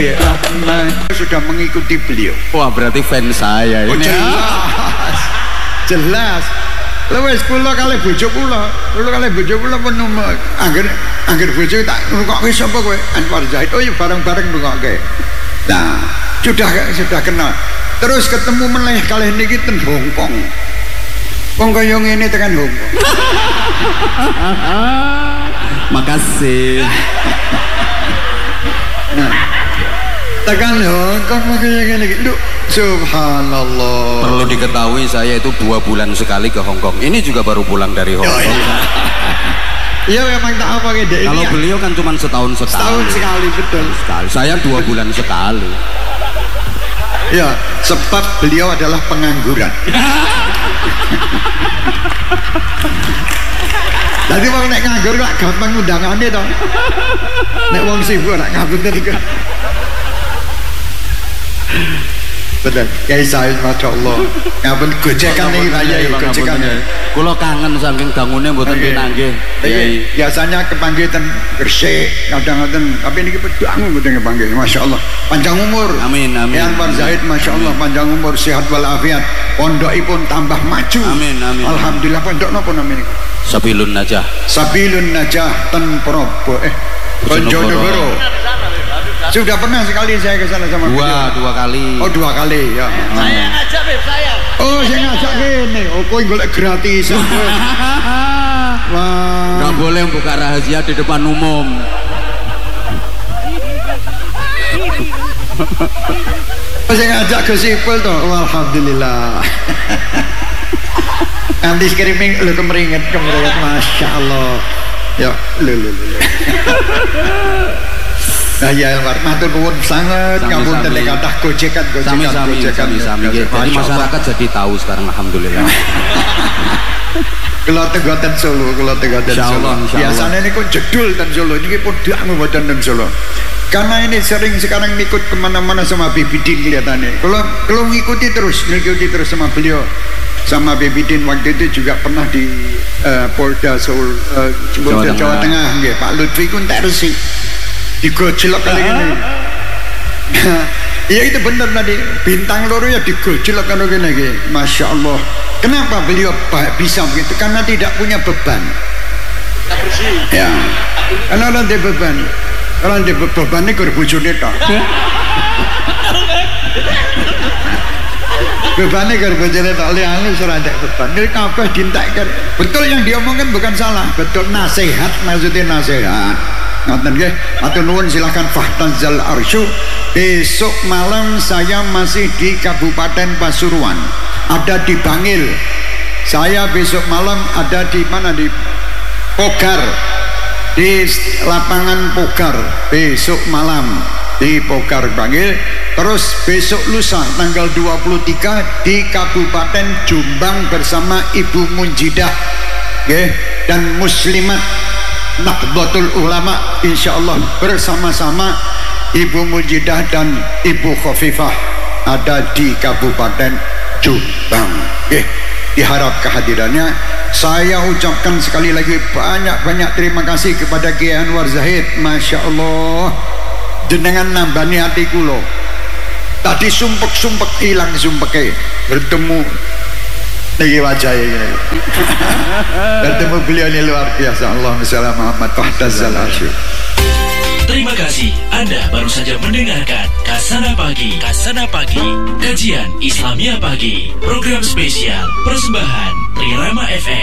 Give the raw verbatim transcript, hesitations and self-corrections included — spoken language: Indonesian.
Sudah mengikuti beliau. Wah, berarti fans saya ini. Oh, jelas. Jelas. Lewes kula kali bojo kula, kula kali bojo kula pun angger angger bojo tak ngrungokke sapa kowe? Anwar Zahid. Oh ya bareng-bareng ngrungokke. Nah, sudah sudah kenal. Terus ketemu meneh kalih niki ten Hongkong. Wong kaya ngene tekan Hongkong. Makasih. Nah, tekan Hongkong kaya ngene iki. Lho, subhanallah. Perlu diketahui saya itu dua bulan sekali ke Hongkong. Ini juga baru pulang dari Hongkong. Iya memang tak apa gitu. Kalau beliau kan cuma setahun sekali. Setahun sekali betul. Sekali. Saya dua bulan sekali. Ya, sebab beliau adalah pengangguran. Tadi mau nek nganggur gak gampang undangannya toh. Nek wong sibuk nak ngabut tadi kan. Betul, Kiai Said Masya Allah. Ngapun gojekan nih raya ya, gojekan ya. Kulo kangen saking dangunnya mboten pinanggih. Biasanya kepanggih ten Gresik, kadang-kadang tapi ini pedang mboten kepanggih. Masya Allah. Panjang umur. Amin amin. Kiai Anwar Zahid Masya Allah panjang umur, sehat walafiat. Pondokipun tambah maju. Amin amin. Alhamdulillah pondok napa namanya? Sabilun Najah. Sabilun Najah ten Probo eh Bojonegoro. Sudah pernah sekali saya ke sana sama dua beliau. dua kali. Oh dua kali ya. Saya ngajak Beb saya. Oh saya ngajak gini. Oh kowe golek gratis. Wah. Gak boleh buka rahasia di depan umum. Oh, saya ngajak ke Sipil toh. Oh, alhamdulillah. Nanti screaming lu kemeringet kemeringet Masya Allah. Ya lu lu lu. Nah ya Anwar, matur nuwun sangat ngapunten nek kathah gojekan gojekan gojekan. Sami-sami. Jadi masyarakat jadi tahu sekarang alhamdulillah. Kalau Tegoten Solo, kalau Tegoten Solo. Biasanya ini kok jedul ten Solo, ini pun dak mboten ten Solo. Karena ini sering sekarang ikut kemana-mana sama Bibidin kelihatannya. Kalau kalau ngikuti terus, ngikuti terus sama beliau, sama Bibidin waktu itu juga pernah di uh, Polda Solo, uh, Polda Jawa Tengah, nggih Pak Lutfi kun tak resi. Digojlok kali ini. Ya itu benar tadi, bintang loro ya digojlok kalau gini gini. Masya Allah. Kenapa beliau bisa begitu? Karena tidak punya beban. Ya. Karena orang dia beban. Orang dia beban ini kerbujune toh. Bebannya kerbujune toh. Lihat serajak beban. Ini kabeh dintekkan. Betul yang diomongkan bukan salah. Betul nasihat maksudnya nasihat. Ngoten nggih, atur nuwun silakan Fahtazal Arsyu. Besok malam saya masih di Kabupaten Pasuruan. Ada di Bangil. Saya besok malam ada di mana di Pogar. Di lapangan Pogar besok malam di Pogar Bangil. Terus besok lusa tanggal dua puluh tiga di Kabupaten Jombang bersama Ibu Munjidah nggih dan Muslimat Nahdlatul Ulama insyaallah bersama-sama Ibu Mujidah dan Ibu Khofifah ada di Kabupaten Jombang. Eh, diharap kehadirannya. Saya ucapkan sekali lagi banyak-banyak terima kasih kepada Kiai Anwar Zahid. Masya Allah, jenengan nambani hati kulo. Tadi sumpek-sumpek hilang sumpeke bertemu lagi wajah ini. Bertemu beliau ini luar biasa. Allahumma shalli ala Muhammad Fahtazal Arsyu. Terima kasih Anda baru saja mendengarkan Kasana Pagi. Kasana Pagi, kajian Islamia Pagi, program spesial persembahan Trirama F M.